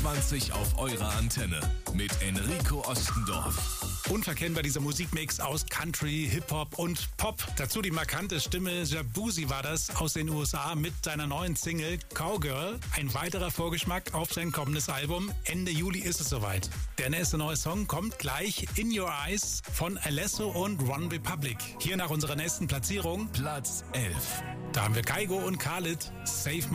22 auf eurer Antenne mit Enrico Ostendorf. Unverkennbar dieser Musikmix aus Country, Hip-Hop und Pop. Dazu die markante Stimme. Shaboozey war das aus den USA mit seiner neuen Single Cowgirl. Ein weiterer Vorgeschmack auf sein kommendes Album. Ende Juli ist es soweit. Der nächste neue Song kommt gleich, In Your Eyes von Alesso und One Republic. Hier nach unserer nächsten Platzierung Platz 11. Da haben wir Kygo und Khalid, Save